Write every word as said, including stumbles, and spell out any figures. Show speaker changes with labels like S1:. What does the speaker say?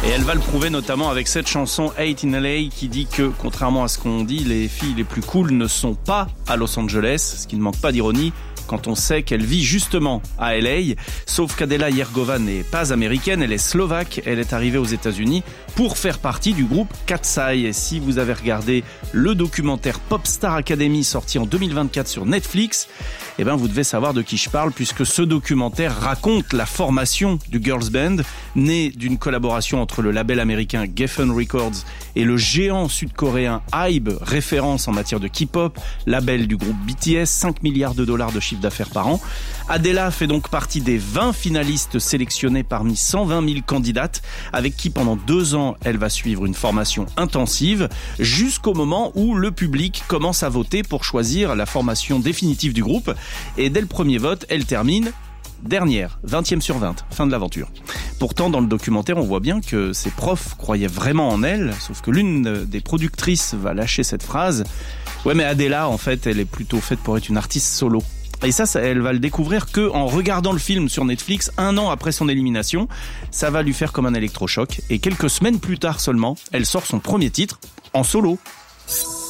S1: Et elle va le prouver notamment avec cette chanson Hate in L A qui dit que, contrairement à ce qu'on dit, les filles les plus cool ne sont pas à Los Angeles, ce qui ne manque pas d'ironie quand on sait qu'elle vit justement à L A. Sauf qu'Adela Yergova n'est pas américaine, elle est slovaque, elle est arrivée aux États-Unis pour faire partie du groupe Katsai. Et si vous avez regardé le documentaire Popstar Academy sorti en deux mille vingt-quatre sur Netflix, eh ben vous devez savoir de qui je parle puisque ce documentaire raconte la formation du girls band, né d'une collaboration entre le label américain Geffen Records et le géant sud-coréen Hybe, référence en matière de K-pop, label du groupe B T S, cinq milliards de dollars de chiffre d'affaires par an. Adela fait donc partie des vingt finalistes sélectionnés parmi cent vingt mille candidates, avec qui pendant deux ans elle va suivre une formation intensive, jusqu'au moment où le public commence à voter pour choisir la formation définitive du groupe. Et dès le premier vote, elle termine dernière, vingtième sur vingt, fin de l'aventure. Pourtant, dans le documentaire, on voit bien que ses profs croyaient vraiment en elle, sauf que l'une des productrices va lâcher cette phrase. Ouais, mais Adela, en fait, elle est plutôt faite pour être une artiste solo. Et ça, ça, elle va le découvrir que en regardant le film sur Netflix, un an après son élimination. Ça va lui faire comme un électrochoc. Et quelques semaines plus tard seulement, elle sort son premier titre en solo.